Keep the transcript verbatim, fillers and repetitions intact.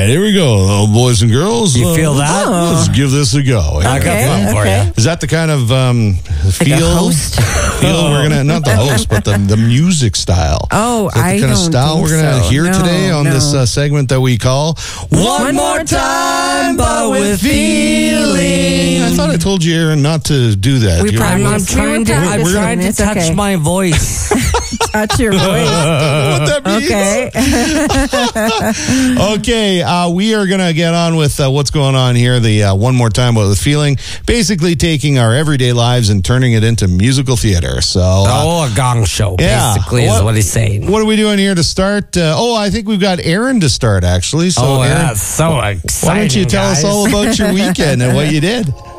right, here we go, boys and girls. You feel that? Uh, let's give this a go. I got Okay, something for okay. you. Is that the kind of um, feel? Like a host? Feel we're gonna not the host, but the the music style. Oh, Is that the I kind of don't style think we're gonna so. hear No, today on no. this uh, segment that we call One more time, but with feeling. I thought I told you, Aaron, not to do that. We You- probably- I'm, I'm We trying were to, I'm practicing, trying to it's touch okay. my voice. Touch your voice. what that means. Okay. Okay, uh, we are going to get on with uh, what's going on here. The uh, One More Time But With Feeling, basically taking our everyday lives and turning it into musical theater. So, uh, Oh, a gong show, yeah. basically, What- is what he's saying. what are we doing here to start? Uh, oh, I think we've got Aaron to start, actually. So, oh, Aaron, that's so exciting. why don't you tell us guys. all about your weekend and what you did?